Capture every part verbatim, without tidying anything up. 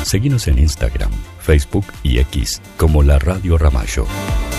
Seguinos en Instagram, Facebook y X como La Radio Ramallo.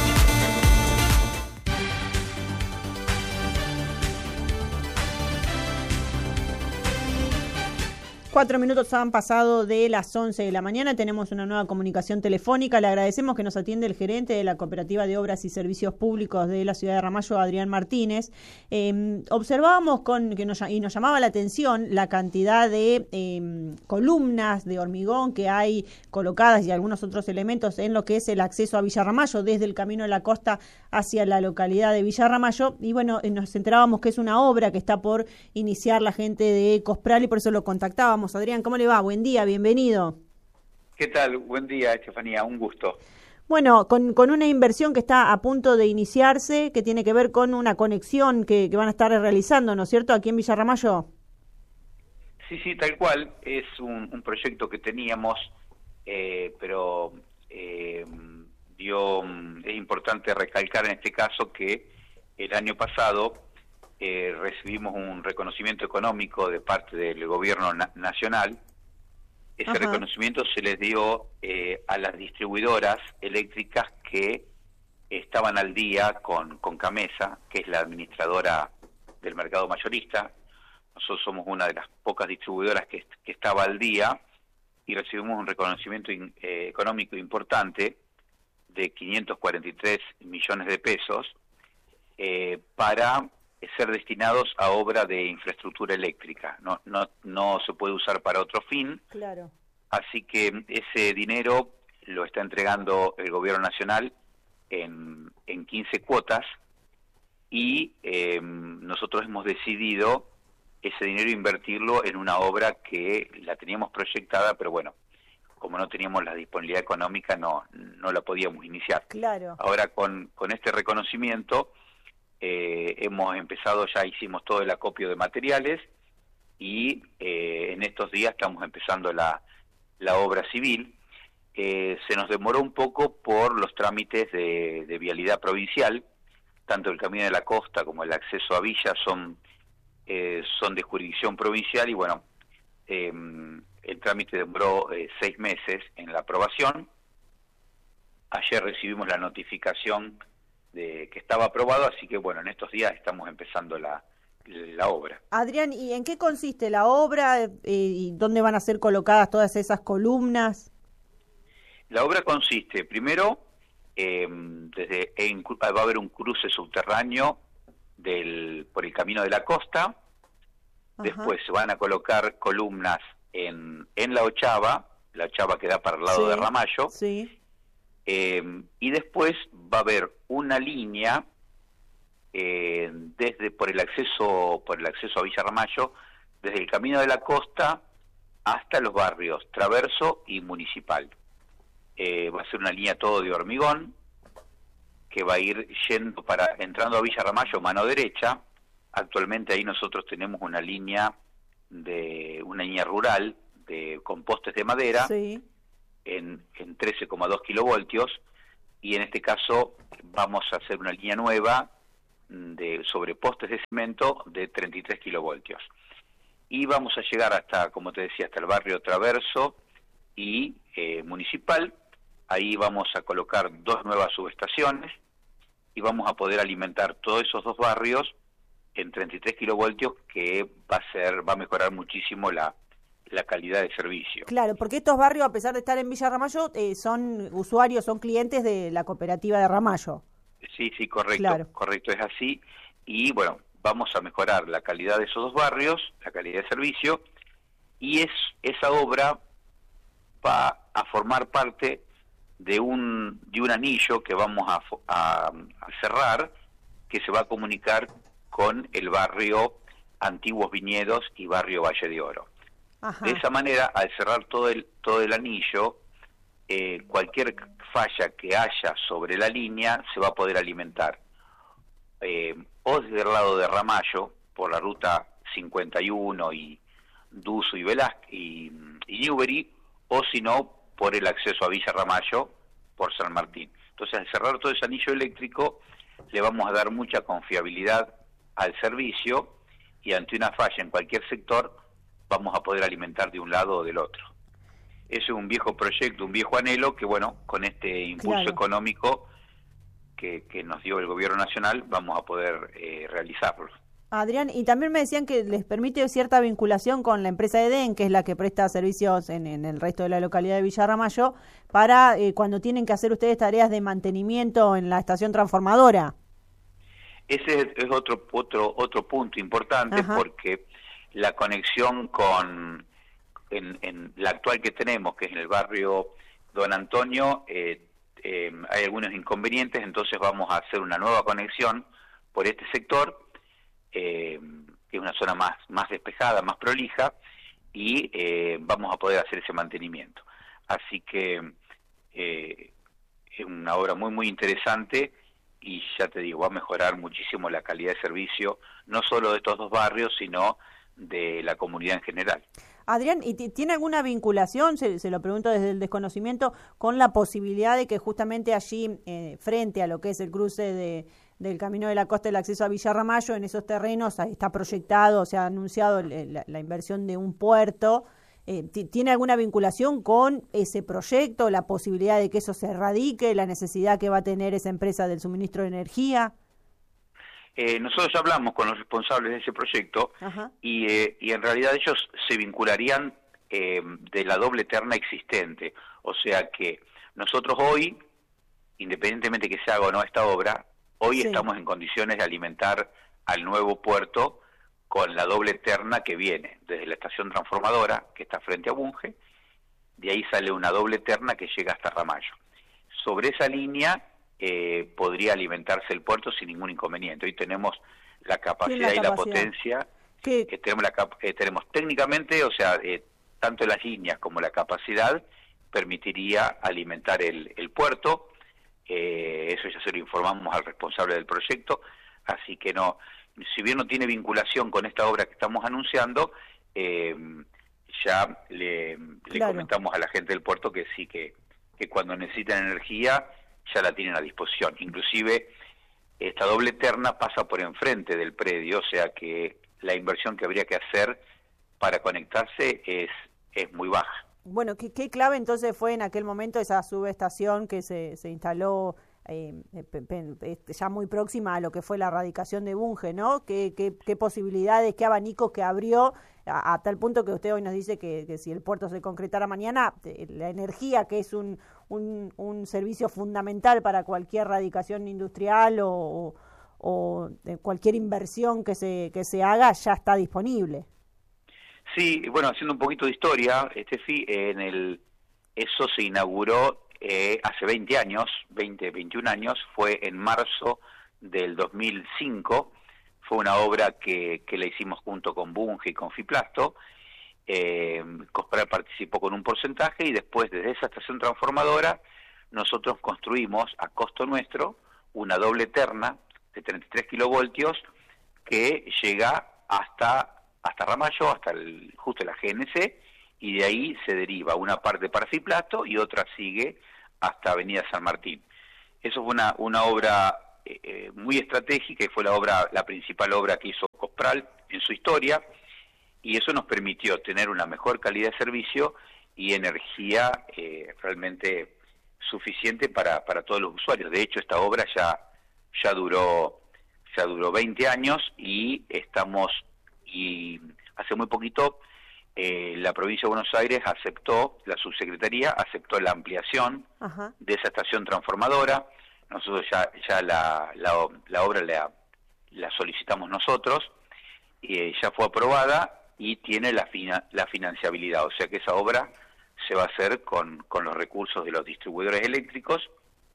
Cuatro minutos han pasado de las once de la mañana, tenemos una nueva comunicación telefónica. Le agradecemos que nos atiende el gerente de la Cooperativa de Obras y Servicios Públicos de la ciudad de Ramallo, Adrián Martínez. Eh, observábamos con que nos, y nos llamaba la atención la cantidad de eh, columnas de hormigón que hay colocadas y algunos otros elementos en lo que es el acceso a Villa Ramallo, desde el Camino de la Costa hacia la localidad de Villa Ramallo. Y bueno, eh, nos enterábamos que es una obra que está por iniciar la gente de Cospral y por eso lo contactábamos. Adrián, ¿cómo le va? Buen día, bienvenido. ¿Qué tal? Buen día, Estefanía, un gusto. Bueno, con, con una inversión que está a punto de iniciarse, que tiene que ver con una conexión que, que van a estar realizando, ¿no es cierto?, aquí en Villa Ramallo. Sí, sí, tal cual. Es un, un proyecto que teníamos, eh, pero eh, dio, es importante recalcar en este caso que el año pasado Eh, recibimos un reconocimiento económico de parte del gobierno na nacional. Ese Ajá. reconocimiento se les dio eh, a las distribuidoras eléctricas que estaban al día con, con Camesa, que es la administradora del mercado mayorista. Nosotros somos una de las pocas distribuidoras que, que estaba al día y recibimos un reconocimiento in, eh, económico importante de quinientos cuarenta y tres millones de pesos eh, para ser destinados a obra de infraestructura eléctrica. No, no, no se puede usar para otro fin. Claro. Así que ese dinero lo está entregando el gobierno nacional en, en quince cuotas y eh, nosotros hemos decidido ese dinero invertirlo en una obra que la teníamos proyectada, pero bueno, como no teníamos la disponibilidad económica, no, no la podíamos iniciar. Claro. Ahora con, con este reconocimiento Eh, hemos empezado, ya hicimos todo el acopio de materiales y eh, en estos días estamos empezando la, la obra civil. Eh, se nos demoró un poco por los trámites de, de vialidad provincial, tanto el Camino de la Costa como el acceso a Villa son, eh, son de jurisdicción provincial y bueno, eh, el trámite demoró eh, seis meses en la aprobación. Ayer recibimos la notificación de que estaba aprobado, así que bueno, en estos días estamos empezando la, la obra. Adrián, ¿y en qué consiste la obra eh, y dónde van a ser colocadas todas esas columnas? La obra consiste, primero, eh, desde en, va a haber un cruce subterráneo del por el Camino de la Costa. Ajá. Después se van a colocar columnas en, en la Ochava, la Ochava que da para el lado sí, de Ramallo. Sí. Eh, y después va a haber una línea eh, desde por el acceso por el acceso a Villa Ramallo, desde el Camino de la Costa hasta los barrios Traverso y Municipal. Eh, va a ser una línea todo de hormigón que va a ir yendo para entrando a Villa Ramallo mano derecha. Actualmente ahí nosotros tenemos una línea de una línea rural de con postes de madera. Sí. en, en trece coma dos kilovoltios y en este caso vamos a hacer una línea nueva de sobre postes de cemento de treinta y tres kilovoltios y vamos a llegar hasta, como te decía, hasta el barrio Traverso y eh, Municipal. Ahí vamos a colocar dos nuevas subestaciones y vamos a poder alimentar todos esos dos barrios en treinta y tres kilovoltios, que va a ser va a mejorar muchísimo la la calidad de servicio. Claro, porque estos barrios, a pesar de estar en Villa Ramallo, eh, son usuarios, son clientes de la cooperativa de Ramallo. Sí, sí, correcto, claro. correcto, es así. Y bueno, vamos a mejorar la calidad de esos dos barrios, la calidad de servicio, y es esa obra va a formar parte de un de un anillo que vamos a, a, a cerrar, que se va a comunicar con el barrio Antiguos Viñedos y barrio Valle de Oro. Ajá. De esa manera, al cerrar todo el todo el anillo, eh, cualquier falla que haya sobre la línea se va a poder alimentar eh, o desde el lado de Ramallo, por la ruta cincuenta y uno y Duso y Velázquez y, y Newbery, o si no, por el acceso a Villa Ramallo, por San Martín. Entonces, al cerrar todo ese anillo eléctrico, le vamos a dar mucha confiabilidad al servicio y ante una falla en cualquier sector, vamos a poder alimentar de un lado o del otro. ese es un viejo proyecto, un viejo anhelo que, bueno, con este impulso Claro. económico que, que nos dio el gobierno nacional, vamos a poder eh, realizarlo. Adrián, y también me decían que les permite cierta vinculación con la empresa EDEN, que es la que presta servicios en, en el resto de la localidad de Villa Ramallo, para eh, cuando tienen que hacer ustedes tareas de mantenimiento en la estación transformadora. Ese es, es otro otro otro punto importante. Ajá. Porque la conexión con en, en la actual que tenemos, que es en el barrio Don Antonio, eh, eh, hay algunos inconvenientes, entonces vamos a hacer una nueva conexión por este sector, eh, que es una zona más, más despejada, más prolija, y eh, vamos a poder hacer ese mantenimiento. Así que eh, es una obra muy, muy interesante, y ya te digo, va a mejorar muchísimo la calidad de servicio, no solo de estos dos barrios, sino de la comunidad en general. Adrián, ¿y tiene alguna vinculación, se, se lo pregunto desde el desconocimiento, con la posibilidad de que justamente allí, eh, frente a lo que es el cruce de, del Camino de la Costa, el acceso a Villa Ramallo, en esos terrenos está proyectado, se ha anunciado la, la inversión de un puerto? Eh, ¿Tiene alguna vinculación con ese proyecto, la posibilidad de que eso se erradique, la necesidad que va a tener esa empresa del suministro de energía? Eh, nosotros ya hablamos con los responsables de ese proyecto y, eh, y en realidad ellos se vincularían eh, de la doble terna existente. O sea que nosotros hoy, independientemente que se haga o no esta obra, hoy sí. estamos en condiciones de alimentar al nuevo puerto con la doble terna que viene desde la estación transformadora, que está frente a Bunge, de ahí sale una doble terna que llega hasta Ramallo. Sobre esa línea eh, podría alimentarse el puerto sin ningún inconveniente. Hoy tenemos la capacidad, la y capacidad? la potencia, que eh, tenemos, la, eh, tenemos técnicamente, o sea, eh, tanto las líneas como la capacidad permitiría alimentar el, el puerto. Eh, eso ya se lo informamos al responsable del proyecto, así que no, si bien no tiene vinculación con esta obra que estamos anunciando, eh, ya le, claro. le comentamos a la gente del puerto que sí, que, que cuando necesitan energía ya la tienen a disposición. Inclusive esta doble terna pasa por enfrente del predio, o sea que la inversión que habría que hacer para conectarse es, es muy baja. Bueno, ¿qué, qué clave entonces fue en aquel momento esa subestación que se, se instaló eh, pe, pe, ya muy próxima a lo que fue la erradicación de Bunge, ¿no? ¿Qué, qué, qué posibilidades, qué abanico que abrió a, a tal punto que usted hoy nos dice que, que si el puerto se concretara mañana, la energía, que es un, un, un servicio fundamental para cualquier erradicación industrial o, o, o cualquier inversión que se, que se haga, ya está disponible? Sí, bueno, haciendo un poquito de historia, Estefi, en el eso se inauguró eh, hace veinte años, veinte, veintiún años, fue en marzo del dos mil cinco, fue una obra que, que la hicimos junto con Bunge y con Fiplasto. eh, Cospral participó con un porcentaje y después desde esa estación transformadora nosotros construimos a costo nuestro una doble terna de treinta y tres kilovoltios que llega hasta hasta Ramallo, hasta el, justo la G N C, y de ahí se deriva una parte para Fiplasto y otra sigue hasta Avenida San Martín. Eso fue una, una obra eh, muy estratégica y fue la obra, la principal obra que hizo Cospral en su historia, y eso nos permitió tener una mejor calidad de servicio y energía eh, realmente suficiente para, para todos los usuarios. De hecho, esta obra ya, ya duró, ya duró veinte años y estamos y hace muy poquito eh, la provincia de Buenos Aires aceptó, la subsecretaría aceptó la ampliación Ajá. de esa estación transformadora. Nosotros ya ya la, la, la obra la, la solicitamos nosotros, eh, ya fue aprobada y tiene la, fina, la financiabilidad, o sea que esa obra se va a hacer con, con los recursos de los distribuidores eléctricos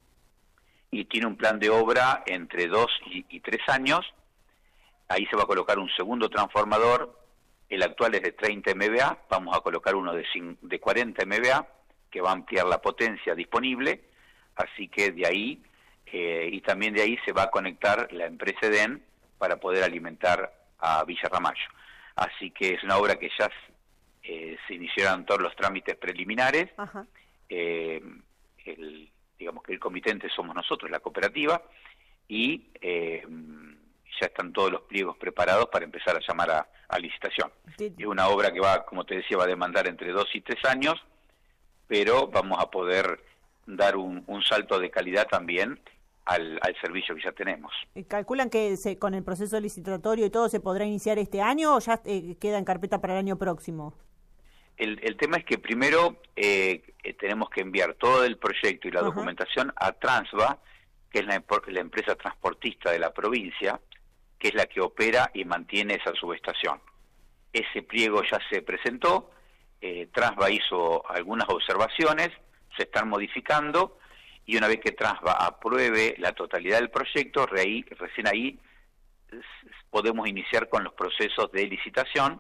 y tiene un plan de obra entre dos y, y tres años. Ahí se va a colocar un segundo transformador, el actual es de treinta megavoltios, vamos a colocar uno de, de cuarenta megavoltios, que va a ampliar la potencia disponible, así que de ahí, eh, y también de ahí se va a conectar la empresa EDEN para poder alimentar a Villa Ramallo. Así que es una obra que ya eh, se iniciaron todos los trámites preliminares, eh, el, digamos que el comitente somos nosotros, la cooperativa, y Eh, ya están todos los pliegos preparados para empezar a llamar a, a licitación. Sí. Es una obra que va, como te decía, va a demandar entre dos y tres años, pero vamos a poder dar un, un salto de calidad también al, al servicio que ya tenemos. ¿Calculan que se, con el proceso licitatorio y todo se podrá iniciar este año o ya eh, queda en carpeta para el año próximo? El, el tema es que primero eh, tenemos que enviar todo el proyecto y la Ajá. documentación a Transva, que es la, la empresa transportista de la provincia, que es la que opera y mantiene esa subestación. Ese pliego ya se presentó, eh, Transva hizo algunas observaciones, se están modificando, y una vez que Transva apruebe la totalidad del proyecto, re, recién ahí podemos iniciar con los procesos de licitación,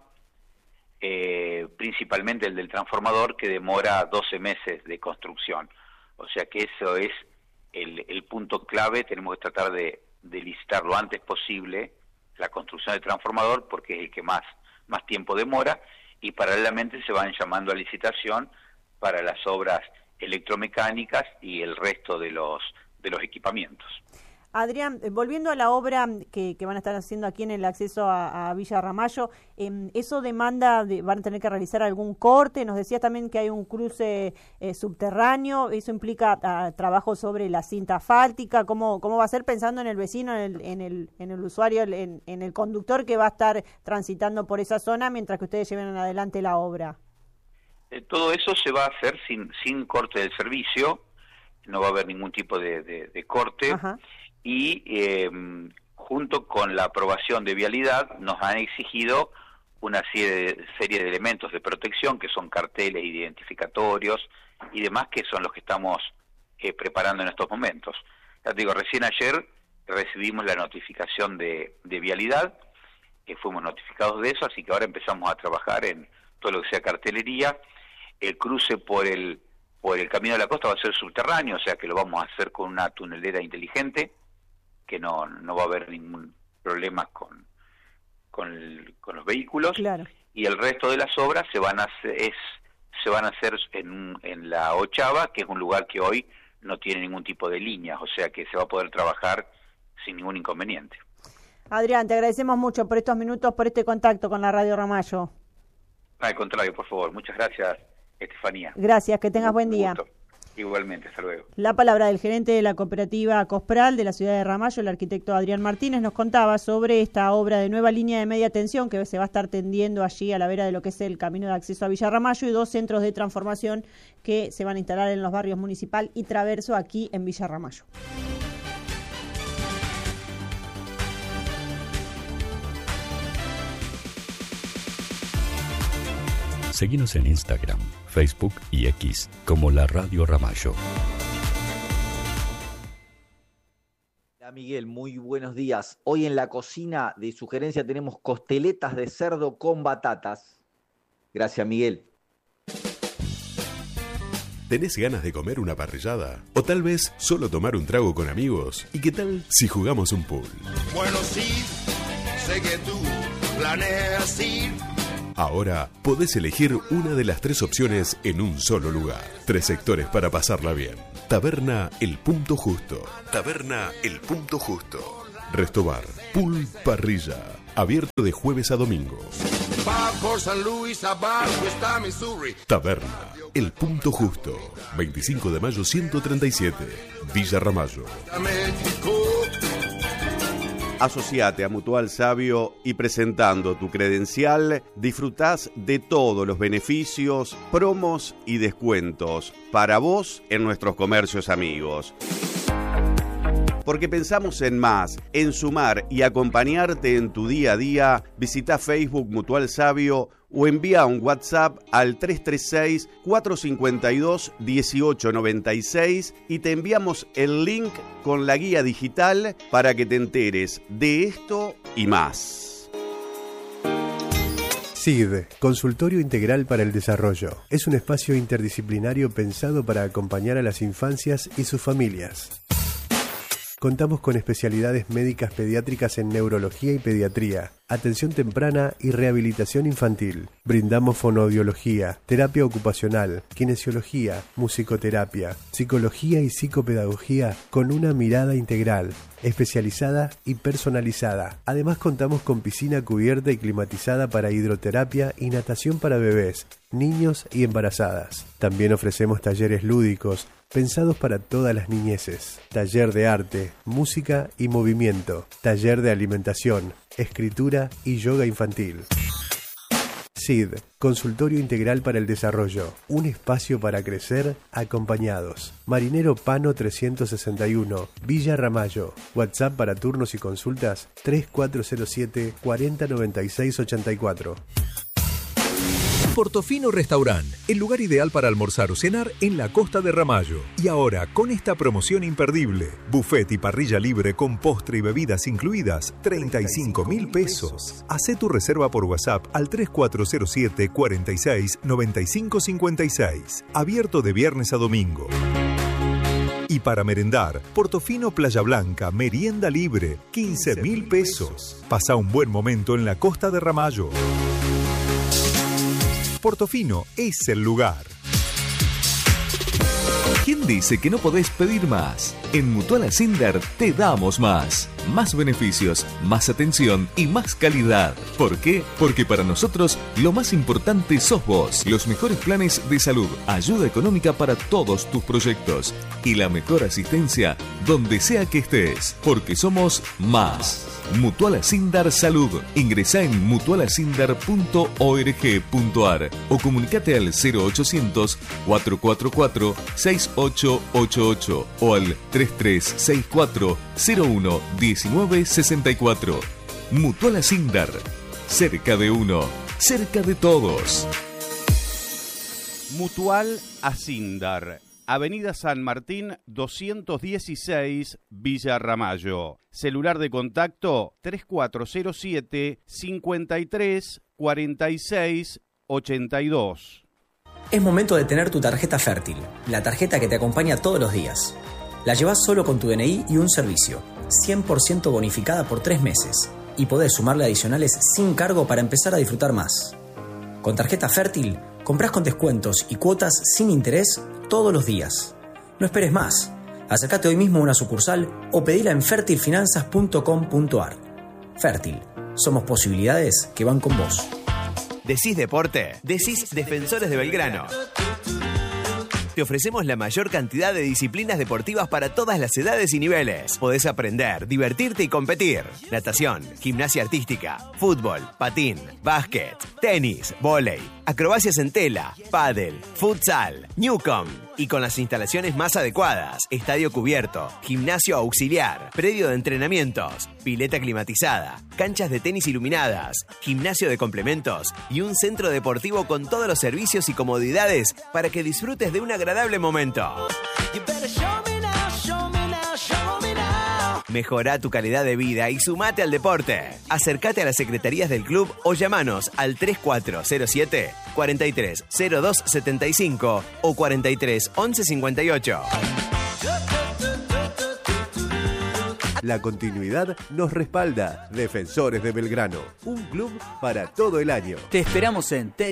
eh, principalmente el del transformador, que demora doce meses de construcción. O sea que eso es el, el punto clave. Tenemos que tratar de, de licitar lo antes posible la construcción del transformador, porque es el que más, más tiempo demora, y paralelamente se van llamando a licitación para las obras electromecánicas y el resto de los, de los equipamientos. Adrián, volviendo a la obra que, que van a estar haciendo aquí en el acceso a, a Villa Ramallo, eh, ¿eso demanda, de, van a tener que realizar algún corte? Nos decías también que hay un cruce eh, subterráneo, ¿eso implica uh, trabajo sobre la cinta asfáltica? ¿Cómo, cómo va a ser pensando en el vecino, en el, en el, en el usuario, en, en el conductor que va a estar transitando por esa zona mientras que ustedes lleven adelante la obra? Eh, todo eso se va a hacer sin, sin corte del servicio, no va a haber ningún tipo de, de, de corte. Ajá. Y eh, junto con la aprobación de vialidad nos han exigido una serie de, serie de elementos de protección, que son carteles identificatorios y demás, que son los que estamos eh, preparando en estos momentos. Ya te digo, recién ayer recibimos la notificación de, de vialidad, que fuimos notificados de eso, así que ahora empezamos a trabajar en todo lo que sea cartelería. El cruce por el, por el Camino de la Costa va a ser subterráneo, o sea que lo vamos a hacer con una tunelera inteligente, que no, no va a haber ningún problema con, con, el, con los vehículos. Claro. Y el resto de las obras se van a hacer, es, se van a hacer en, en la Ochava, que es un lugar que hoy no tiene ningún tipo de líneas, o sea que se va a poder trabajar sin ningún inconveniente. Adrián, te agradecemos mucho por estos minutos, por este contacto con la Radio Ramallo. Al contrario, por favor. Muchas gracias, Estefanía. Gracias, que tengas buen día. Gusto. Igualmente, hasta luego. La palabra del gerente de la cooperativa Cospral de la ciudad de Ramallo, el arquitecto Adrián Martínez, nos contaba sobre esta obra de nueva línea de media tensión que se va a estar tendiendo allí a la vera de lo que es el camino de acceso a Villa Ramallo, y dos centros de transformación que se van a instalar en los barrios Municipal y Traverso aquí en Villa Ramallo. Seguinos en Instagram, Facebook y X como La Radio Ramallo. Hola Miguel, muy buenos días. Hoy en la cocina de sugerencia tenemos costeletas de cerdo con batatas. Gracias, Miguel. ¿Tenés ganas de comer una parrillada? ¿O tal vez solo tomar un trago con amigos? ¿Y qué tal si jugamos un pool? Bueno, sí, sé que tú planeas ir. Ahora podés elegir una de las tres opciones en un solo lugar. Tres sectores para pasarla bien. Taberna El Punto Justo. Taberna El Punto Justo. Restobar, Pool Parrilla. Abierto de jueves a domingo. Va por San Luis, abajo está Missouri. Taberna El Punto Justo. veinticinco de mayo ciento treinta y siete. Villa Ramallo. México. Asociate a Mutual Sabio y presentando tu credencial disfrutás de todos los beneficios, promos y descuentos para vos en nuestros comercios amigos. Porque pensamos en más, en sumar y acompañarte en tu día a día, visita Facebook Mutual Sabio o envía un WhatsApp al tres tres seis, cuatro cinco dos, uno ocho nueve seis y te enviamos el link con la guía digital para que te enteres de esto y más. S I D, Consultorio Integral para el Desarrollo. Es un espacio interdisciplinario pensado para acompañar a las infancias y sus familias. Contamos con especialidades médicas pediátricas en neurología y pediatría, atención temprana y rehabilitación infantil. Brindamos fonoaudiología, terapia ocupacional, kinesiología, musicoterapia, psicología y psicopedagogía con una mirada integral, especializada y personalizada. Además contamos con piscina cubierta y climatizada para hidroterapia y natación para bebés, niños y embarazadas. También ofrecemos talleres lúdicos pensados para todas las niñeces. Taller de arte, música y movimiento. Taller de alimentación, escritura y yoga infantil. S I D, Consultorio Integral para el Desarrollo. Un espacio para crecer acompañados. Marinero Pano trescientos sesenta y uno, Villa Ramallo. WhatsApp para turnos y consultas tres cuatro cero siete, cuarenta noventa y seis ochenta y cuatro. Portofino Restaurant, el lugar ideal para almorzar o cenar en la costa de Ramallo. Y ahora, con esta promoción imperdible, buffet y parrilla libre con postre y bebidas incluidas, treinta y cinco mil pesos. Hacé tu reserva por WhatsApp al tres cuatro cero siete, cuarenta y seis, noventa y cinco cincuenta y seis. Abierto de viernes a domingo. Y para merendar, Portofino Playa Blanca, merienda libre, quince mil pesos. Pasa un buen momento en la costa de Ramallo. Portofino es el lugar. ¿Quién dice que no podés pedir más? En Mutual Ascender te damos más. Más beneficios, más atención y más calidad. ¿Por qué? Porque para nosotros lo más importante sos vos. Los mejores planes de salud, ayuda económica para todos tus proyectos y la mejor asistencia donde sea que estés. Porque somos más. Mutual Ascender Salud. Ingresá en mutual ascender punto org punto ar o comunicate al cero ochocientos, cuatro cuatro cuatro, seis ocho ocho ocho o al tres tres seis cuatro, cero uno diecinueve sesenta y cuatro. Mutual Ascender. Cerca de uno, cerca de todos. Mutual Ascender. Avenida San Martín doscientos dieciséis, Villa Ramallo. Celular de contacto tres cuatro cero siete, cincuenta y tres, cuarenta y seis, ochenta y dos. Es momento de tener tu tarjeta Fértil, la tarjeta que te acompaña todos los días. La llevas solo con tu D N I y un servicio, cien por ciento bonificada por tres meses, y podés sumarle adicionales sin cargo para empezar a disfrutar más. Con tarjeta Fértil, comprás con descuentos y cuotas sin interés todos los días. No esperes más. Acércate hoy mismo a una sucursal o pedila en fertil finanzas punto com punto ar. Fértil. Somos posibilidades que van con vos. Decís deporte, decís Defensores de Belgrano. Te ofrecemos la mayor cantidad de disciplinas deportivas para todas las edades y niveles. Podés aprender, divertirte y competir. Natación, gimnasia artística, fútbol, patín, básquet, tenis, vóley, acrobacias en tela, pádel, futsal, Newcom. Y con las instalaciones más adecuadas, estadio cubierto, gimnasio auxiliar, predio de entrenamientos, pileta climatizada, canchas de tenis iluminadas, gimnasio de complementos y un centro deportivo con todos los servicios y comodidades para que disfrutes de un agradable momento. Mejorá tu calidad de vida y sumate al deporte. Acércate a las secretarías del club o llamanos al tres cuatro cero siete, cuarenta y tres, cero dos setenta y cinco o cuarenta y tres, once cincuenta y ocho. La continuidad nos respalda. Defensores de Belgrano, un club para todo el año. Te esperamos en T